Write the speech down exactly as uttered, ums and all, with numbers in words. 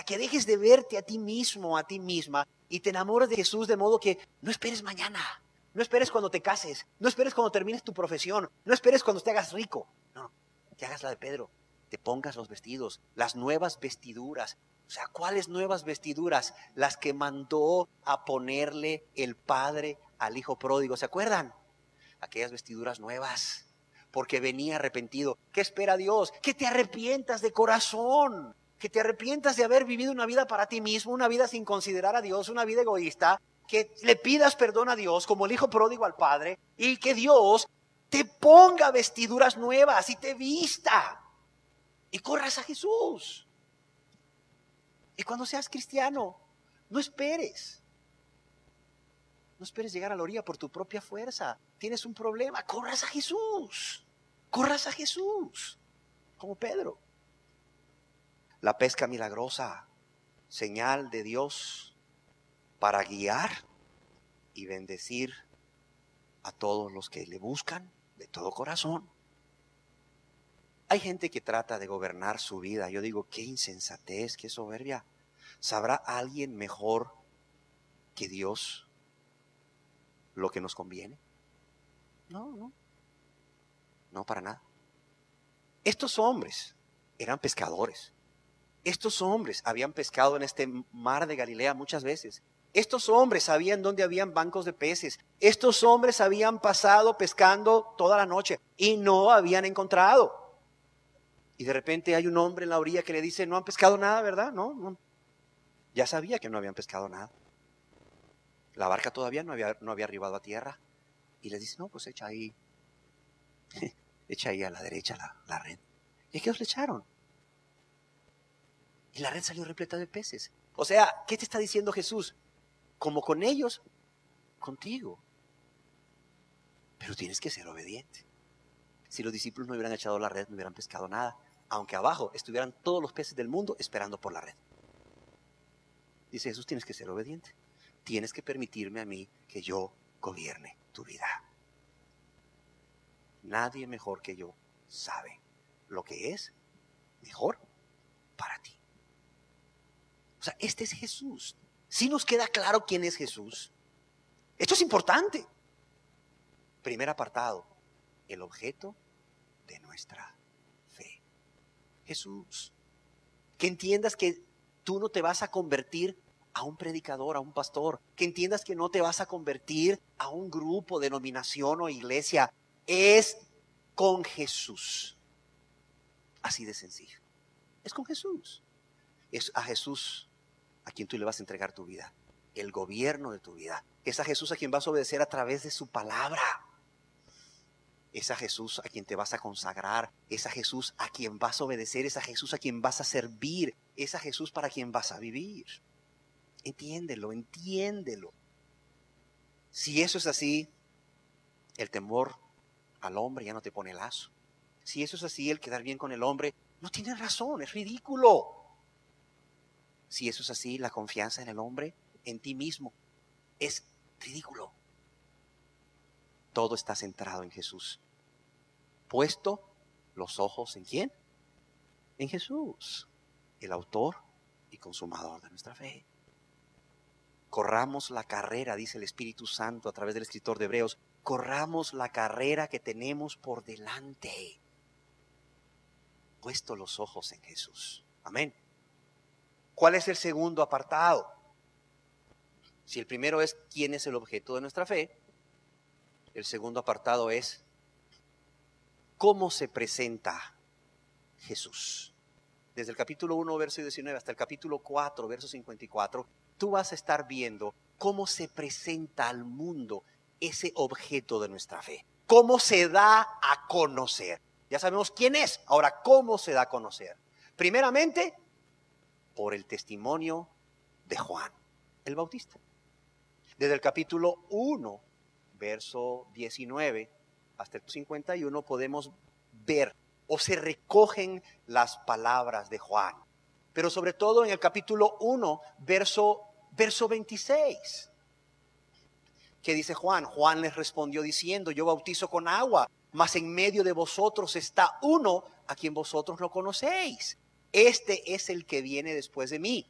que dejes de verte a ti mismo, a ti misma, y te enamores de Jesús de modo que no esperes mañana. No esperes cuando te cases. No esperes cuando termines tu profesión. No esperes cuando te hagas rico. No, que hagas la de Pedro. Te pongas los vestidos, las nuevas vestiduras. O sea, ¿cuáles nuevas vestiduras? Las que mandó a ponerle el Padre al Hijo pródigo. ¿Se acuerdan? Aquellas vestiduras nuevas. Porque venía arrepentido. ¿Qué espera Dios? Que te arrepientas de corazón. Que te arrepientas de haber vivido una vida para ti mismo, una vida sin considerar a Dios, una vida egoísta. Que le pidas perdón a Dios como el hijo pródigo al Padre. Y que Dios te ponga vestiduras nuevas y te vista. Y corras a Jesús. Y cuando seas cristiano, no esperes. No esperes llegar a la orilla por tu propia fuerza. Tienes un problema, corras a Jesús. Corras a Jesús. Como Pedro. La pesca milagrosa, señal de Dios para guiar y bendecir a todos los que le buscan de todo corazón. Hay gente que trata de gobernar su vida. Yo digo, qué insensatez, qué soberbia. ¿Sabrá alguien mejor que Dios lo que nos conviene? No, no. No, para nada. Estos hombres eran pescadores. Estos hombres habían pescado en este mar de Galilea muchas veces. Estos hombres sabían dónde habían bancos de peces. Estos hombres habían pasado pescando toda la noche y no habían encontrado. Y de repente hay un hombre en la orilla que le dice, no han pescado nada, ¿verdad? No, no. Ya sabía que no habían pescado nada. La barca todavía no había, no había arribado a tierra. Y les dice, no, pues echa ahí, echa ahí a la derecha la, la red. Y aquellos le echaron. Y la red salió repleta de peces. O sea, ¿qué te está diciendo Jesús? Como con ellos, contigo. Pero tienes que ser obediente. Si los discípulos no hubieran echado la red, no hubieran pescado nada. Aunque abajo estuvieran todos los peces del mundo esperando por la red. Dice Jesús, tienes que ser obediente. Tienes que permitirme a mí que yo gobierne tu vida. Nadie mejor que yo sabe lo que es mejor para ti. O sea, este es Jesús. Si nos queda claro quién es Jesús. Esto es importante. Primer apartado, el objeto de nuestra fe. Jesús. Que entiendas que tú no te vas a convertir a un predicador, a un pastor. Que entiendas que no te vas a convertir a un grupo, denominación o iglesia. Es con Jesús. Así de sencillo. Es con Jesús. Es a Jesús a quien tú le vas a entregar tu vida. El gobierno de tu vida. Es a Jesús a quien vas a obedecer a través de su palabra. Es a Jesús a quien te vas a consagrar. Es a Jesús a quien vas a obedecer. Es a Jesús a quien vas a servir. Es a Jesús para quien vas a vivir. Entiéndelo, entiéndelo. Si eso es así, el temor al hombre ya no te pone lazo. Si eso es así, el quedar bien con el hombre no tiene razón, es ridículo. Si eso es así, la confianza en el hombre, en ti mismo, es ridículo. Todo está centrado en Jesús. Puesto los ojos en ¿quién? En Jesús, el autor y consumador de nuestra fe. Corramos la carrera, dice el Espíritu Santo a través del escritor de Hebreos. Corramos la carrera que tenemos por delante. Puesto los ojos en Jesús. Amén. ¿Cuál es el segundo apartado? Si el primero es quién es el objeto de nuestra fe, el segundo apartado es cómo se presenta Jesús. Desde el capítulo uno, verso diecinueve, hasta el capítulo cuatro, verso cincuenta y cuatro, tú vas a estar viendo cómo se presenta al mundo ese objeto de nuestra fe. Cómo se da a conocer. Ya sabemos quién es, ahora cómo se da a conocer. Primeramente, por el testimonio de Juan, el Bautista. Desde el capítulo uno, verso diecinueve, hasta el cincuenta y uno podemos ver o se recogen las palabras de Juan. Pero sobre todo en el capítulo uno, verso, verso veintiséis. ¿Qué dice Juan? Juan les respondió diciendo, yo bautizo con agua, mas en medio de vosotros está uno a quien vosotros no conocéis. Este es el que viene después de mí,